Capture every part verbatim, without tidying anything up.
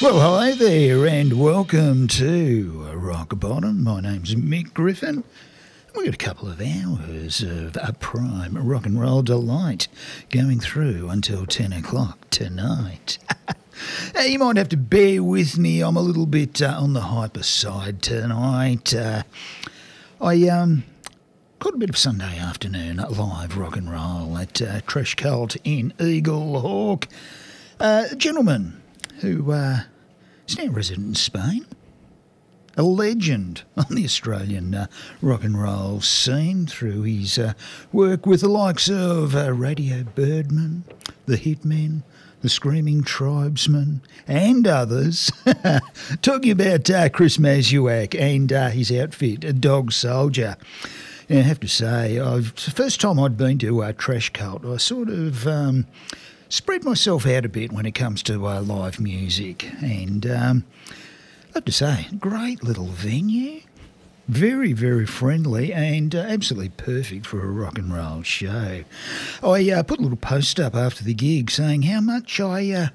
Well, hi there, and welcome to Rock Bottom. My name's Mick Griffin. We've got a couple of hours of a prime rock and roll delight going through until ten o'clock tonight. Uh, you might have to bear with me. I'm a little bit uh, on the hyper side tonight. Uh, I um got a bit of Sunday afternoon live rock and roll at uh, Trash Cult in Eagle Hawk. Uh, a gentleman who uh, is now resident in Spain. A legend on the Australian uh, rock and roll scene through his uh, work with the likes of uh, Radio Birdman, The Hitmen, The Screaming Tribesmen, and others. Talking about uh, Chris Masuak and uh, his outfit, Dog Soldier. Now, I have to say, I've, the first time I'd been to uh, Trash Cult, I sort of um, spread myself out a bit when it comes to uh, live music. And um, I have to say, great little venue. Very, very friendly and uh, absolutely perfect for a rock and roll show. I uh, put a little post up after the gig saying how much I uh,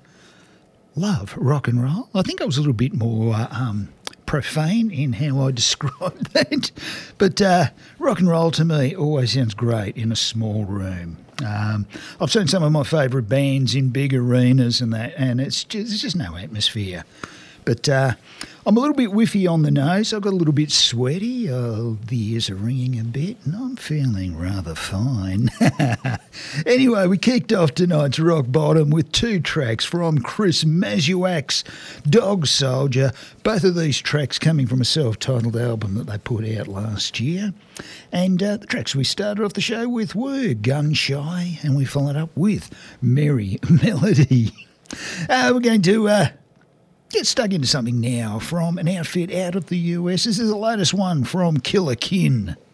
love rock and roll. I think I was a little bit more uh, um, profane in how I described that. But uh, rock and roll to me always sounds great in a small room. Um, I've seen some of my favourite bands in big arenas and that, and it's just, there's just no atmosphere. But uh, I'm a little bit whiffy on the nose. I've got a little bit sweaty. Oh, the ears are ringing a bit, and I'm feeling rather fine. Anyway, we kicked off tonight's Rock Bottom with two tracks from Chris Masuak's Dog Soldier. Both of these tracks coming from a self-titled album that they put out last year. And uh, the tracks we started off the show with were Gun Shy, and we followed up with Merry Melody. Uh, we're going to... Uh, Get stuck into something now from an outfit out of the U S. This is the latest one from Killer Kin.